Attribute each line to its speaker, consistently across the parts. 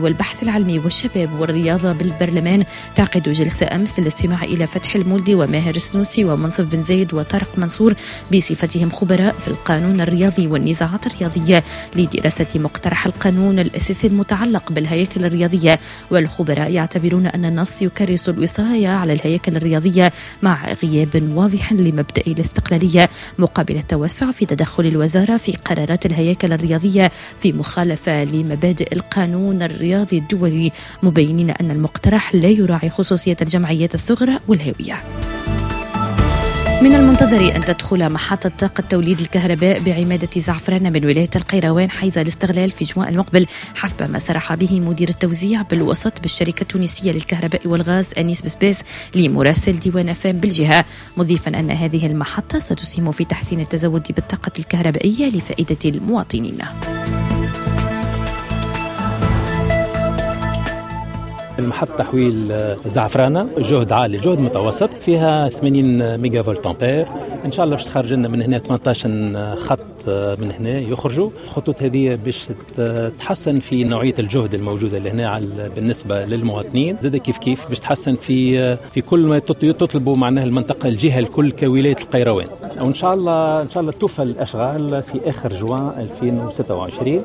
Speaker 1: والبحث العلمي والشباب والرياضة بالبرلمان تعقد جلسة أمس للاستماع إلى فتح المولدي وماهر السنوسي ومنصف بن زايد وطارق منصور بصفتهم خبراء في القانون الرياضي والنزاعات الرياضية لدراسة مقترح القانون الأساسي المتعلق بالهياكل الرياضية. والخبراء يعتبرون أن النص يكرس الوصاية على الهياكل الرياضية مع غياب واضح لمبدأ الاستقلالية مقابل التوسع في تدخل الوزارة في قرارات الهياكل الرياضية في مخالفة لمبادئ القانون الرياضي الدولي، مبينين أن المقترح لا يراعي خصوصية الجمعيات الصغرى والهوية. من المنتظر أن تدخل محطة طاقة توليد الكهرباء بعمادة زعفران من ولاية القيروان حيز الاستغلال في جماء المقبل، حسب ما صرح به مدير التوزيع بالوسط بالشركة التونسية للكهرباء والغاز أنيس بسباس لمراسل ديوان فام بالجهة، مضيفا أن هذه المحطة ستسهم في تحسين التزود بالطاقة الكهربائية لفائدة المواطنين.
Speaker 2: المحطة تحويل زعفرانة جهد عالي جهد متوسط فيها 80 ميجا فولت أمبير، إن شاء الله باش تخرج لنا من هنا 18 خط من هنا يخرجوا. الخطوط هذه باش تحسن في نوعية الجهد الموجودة لهنا بالنسبة للمواطنين، زاد كيف باش تحسن في كل ما تطلبوا معناها المنطقة الجهة الكل كولاية القيروان، وإن شاء الله توفى الأشغال في آخر جوان 2026.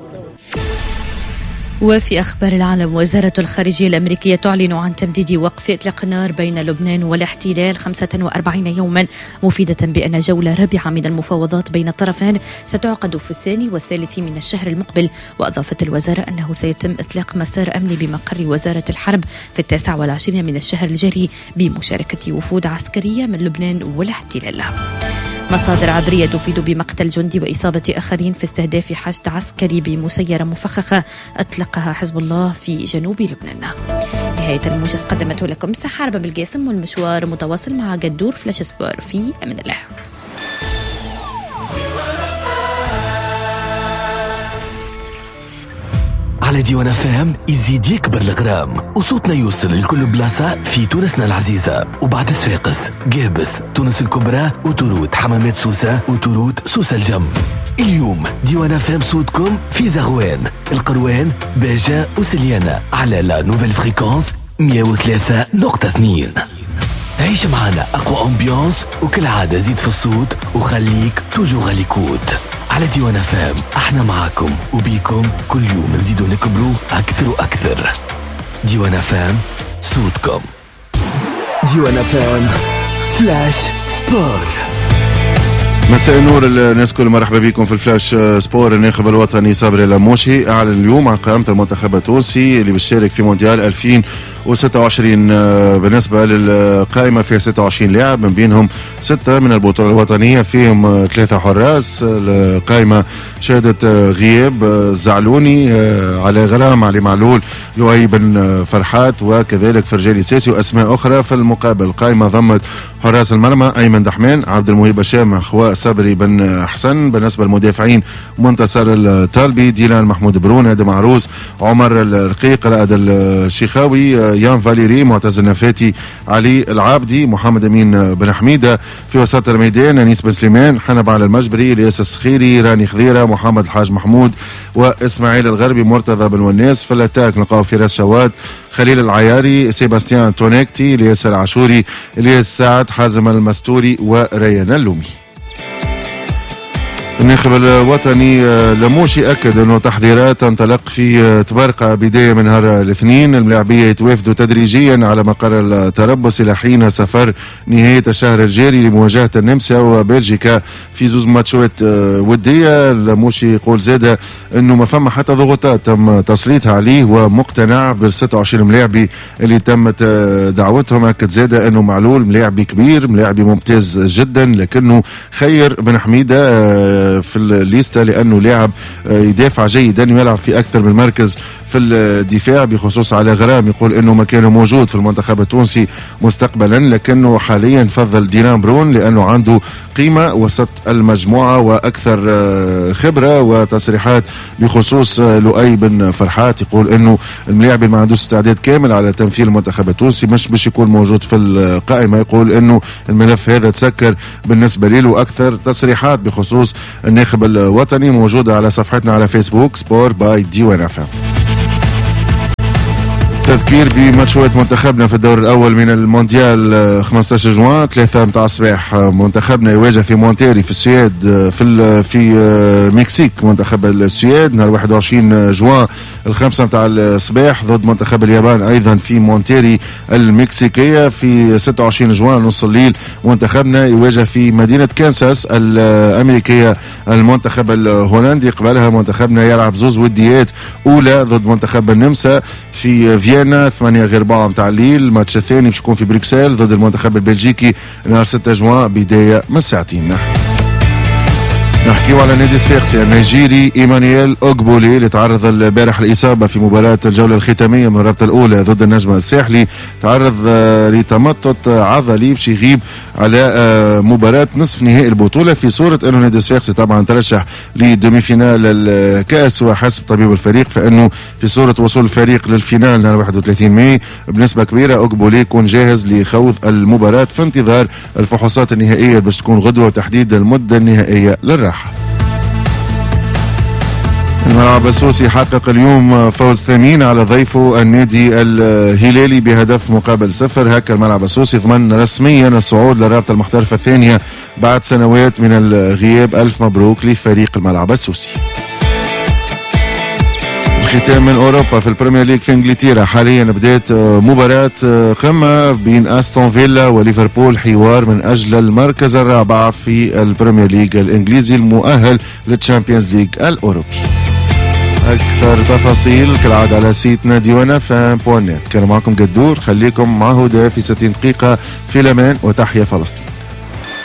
Speaker 1: وفي أخبار العالم، وزارة الخارجية الأمريكية تعلن عن تمديد وقف إطلاق النار بين لبنان والاحتلال 45 يوما، مفيدة بأن جولة رابعة من المفاوضات بين الطرفين ستعقد في 2 و3 من الشهر المقبل. وأضافت الوزارة أنه سيتم إطلاق مسار أمني بمقر وزارة الحرب في 29 من الشهر الجاري بمشاركة وفود عسكرية من لبنان والاحتلال. مصادر عبرية تفيد بمقتل جندي وإصابة آخرين في استهداف حشد عسكري بمسيرة مفخخة أطلقها حزب الله في جنوب لبنان. نهاية الموجز قدمته لكم سحارة بالقاسم، والمشوار متواصل مع قدور فلاش سبور. في أمان الله.
Speaker 3: على ديوان فام يزيد يكبر الغرام، وصوتنا يوصل لكل بلاصة في تونسنا العزيزة، وبعد صفاقس، قابس، تونس الكبرى، وتورود، حمامات سوسة، وتورود سوسة الجم. اليوم ديوان فام صوتكم في زغوان، القروان، باجة وسليانة على لا نوفيل فريكونس 103.2. عيش معنا أقوى أمبيانس، وكل عادة زيد في الصوت وخليك توجو غاليكوت. على ديوان فام احنا معاكم وبيكم كل يوم نزيدوا نكبروا أكثر وأكثر. ديوان فام صوتكم. ديوان فام فلاش سبور.
Speaker 4: مساء النور الناس كل، مرحبا بكم في الفلاش سبور. الناخب الوطني صابر اللموشي أعلن اليوم عن قائمة المنتخب التونسي اللي بيشارك في مونديال 2026. بالنسبة للقائمة فيها 26 لاعب، من بينهم 6 من البطولة الوطنية، فيهم 3 حراس. القائمة شهدت غياب الزعلوني، علي غرام، علي معلول، لؤي بن فرحات، وكذلك فرجالي ساسي وأسماء أخرى. في المقابل القائمة ضمت حراس المرمى أيمن دحمان، عبد المهيب هشام، خواء صبري بن حسن. بالنسبة للمدافعين منتصر الطالبي، ديلان محمود برون، ادم عروس، عمر الرقيق، رائد الشيخاوي، يان فاليري، معتز النفاتي، علي العابدي، محمد امين بن حميده. في وسط الميدان انيس بن سليمان، حنب على المجبري، الياس السخيري، راني خضيره، محمد الحاج محمود، واسماعيل الغربي، مرتضى بن وناس. في الاتاك نلقاو فراس شواد، خليل العياري، سيباستيان تونيكتي، الياس العاشوري، الياس سعد، حازم المستوري، وريان اللومي. الناخب الوطني لموشي أكد أنه تحضيرات تنطلق في تبرقة بداية من نهار الاثنين. الملاعبية يتوافدوا تدريجيا على مقر التربص إلى حين سفر نهاية الشهر الجاري لمواجهة النمسا وبلجيكا في 2 ماتشات ودية. لموشي يقول زادة أنه ما فما حتى ضغوطات تم تسليطها عليه، ومقتنع بال26 ملاعبي اللي تمت دعوتهم. أكد زادة أنه معلول ملاعبي كبير، ملاعبي ممتاز جدا، لكنه خير بن حميدة في الليسته لأنه لاعب يدافع جيدا ويلعب في أكثر من مركز في الدفاع. بخصوص على غرام يقول أنه مكانه موجود في المنتخب التونسي مستقبلا، لكنه حاليا فضل ديلان برون لأنه عنده قيمة وسط المجموعة وأكثر خبرة. وتصريحات بخصوص لؤي بن فرحات يقول أنه الملاعب ما عندوش استعداد كامل على تمثيل المنتخب التونسي، مش باش يكون موجود في القائمة. يقول أنه الملف هذا تسكر بالنسبة له. أكثر تصريحات بخصوص الناخب الوطني موجودة على صفحتنا على فيسبوك سبور باي ديوان فام. تذكير بماتشات منتخبنا في الدور الأول من المونديال 15 جوان 3 متاع الصباح منتخبنا يواجه في مونتيري في السويد في مكسيك منتخب السويد. نهار 21 جوان 5 متاع الصباح ضد منتخب اليابان أيضا في مونتيري المكسيكية. في 26 جوان نص الليل منتخبنا يواجه في مدينة كانساس الأمريكية المنتخب الهولندي. قبلها منتخبنا يلعب زوز وديات أولى ضد منتخب النمسا في فيينا 8:04 متاع الليل. الماتش الثاني باش يكون في بروكسل ضد المنتخب البلجيكي نهار 6 جوان بداية من ساعتين. نحكيو على نادي صفاقسي النيجيري إيمانويل أوغبولي اللي تعرض البارح الإصابة في مباراة الجولة الختامية من الرابطة الأولى ضد النجم الساحلي. تعرض لتمطط عضلي باش يغيب على مباراة نصف نهائي البطولة في صورة أنه نادي صفاقسي طبعا ترشح لدومي فينال الكأس. وحسب طبيب الفريق فإنه في صورة وصول الفريق للفينال نهار 31 ماي بنسبة كبيرة أوغبولي يكون جاهز لخوض المباراة في انتظار الفحوصات النهائية باش تكون غدوة وتحديد المدة النهائية للراحة. الملعب السوسي حقق اليوم فوز ثمين على ضيفه النادي الهلالي بهدف مقابل 0. هكا الملعب السوسي ضمن رسميا الصعود للرابطة المحترفة الثانية بعد سنوات من الغياب. ألف مبروك لفريق الملعب السوسي. الختام من أوروبا في البريمير ليج في إنجلترا حاليا بدأت مباراة قمة بين أستون فيلا وليفربول، حوار من أجل المركز الرابع في البريمير ليج الإنجليزي المؤهل للتشامبيونز ليج الأوروبي. أكثر تفاصيل كالعادة على سيت ناديونا فان.net. كان معكم قدور، خليكم مع هدى في 60 دقيقة في الأمان، وتحيا فلسطين.